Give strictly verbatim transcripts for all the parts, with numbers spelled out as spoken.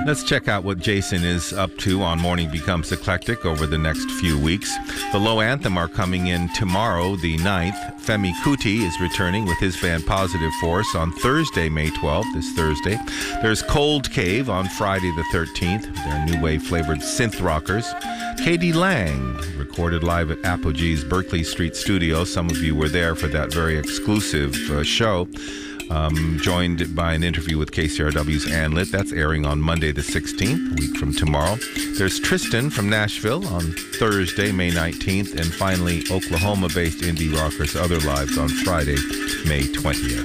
Let's check out what Jason is up to on Morning Becomes Eclectic over the next few weeks. The Low Anthem are coming in tomorrow, the ninth. Femi Kuti is returning with his band Positive Force on Thursday, May twelfth, this Thursday. There's Cold Cave on Friday the thirteenth. They're new wave-flavored synth rockers. Katie Lang, recorded live at Apogee's Berkeley Street studio. Some of you were there for that very exclusive uh, show. Um, joined by an interview with K C R W's Ann Litt. That's airing on Monday the sixteenth, a week from tomorrow. There's Tristan from Nashville on Thursday, May nineteenth. And finally, Oklahoma-based indie rockers Other Lives on Friday, May twentieth.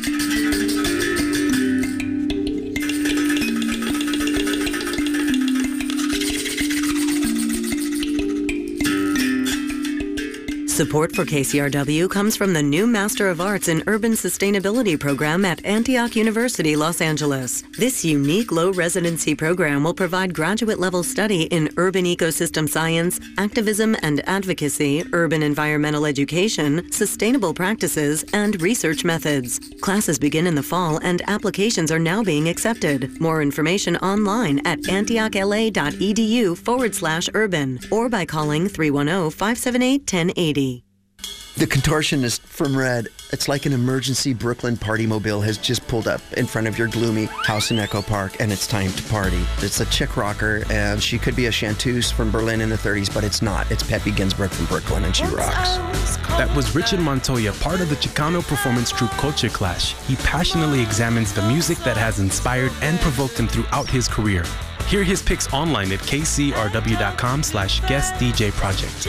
Support for K C R W comes from the new Master of Arts in Urban Sustainability program at Antioch University, Los Angeles. This unique low-residency program will provide graduate-level study in urban ecosystem science, activism and advocacy, urban environmental education, sustainable practices, and research methods. Classes begin in the fall, and applications are now being accepted. More information online at antiochla.edu forward slash urban or by calling three one zero, five seven eight, one zero eight zero. The Contortionist from Red. It's like an emergency Brooklyn party mobile has just pulled up in front of your gloomy house in Echo Park, and it's time to party. It's a chick rocker, and she could be a chanteuse from Berlin in the thirties, but it's not. It's Peppy Ginsburg from Brooklyn, and she rocks. That was Richard Montoya, part of the Chicano performance troupe Culture Clash. He passionately examines the music that has inspired and provoked him throughout his career. Hear his picks online at kcrw.com slash guest DJ project.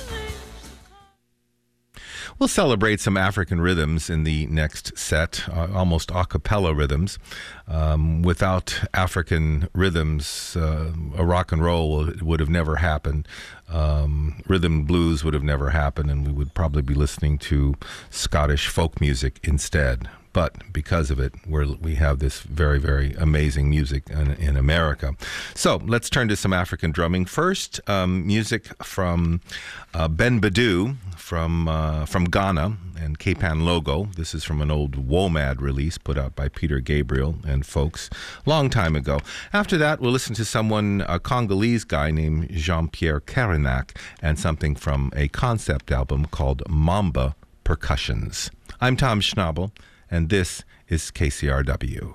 We'll celebrate some African rhythms in the next set, uh, almost a cappella rhythms. Um, without African rhythms, uh, a rock and roll would have never happened. Um, rhythm blues would have never happened, and we would probably be listening to Scottish folk music instead. But because of it, we're, we have this very, very amazing music in, in America. So let's turn to some African drumming. First, um, music from uh, Ben Badu from uh, from Ghana and Capan Logo. This is from an old WOMAD release put out by Peter Gabriel and folks long time ago. After that, we'll listen to someone, a Congolese guy named Jean-Pierre Karanak, and something from a concept album called Mamba Percussions. I'm Tom Schnabel, and this is K C R W.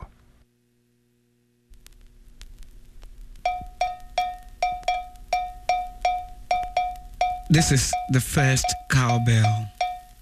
This is the first cowbell.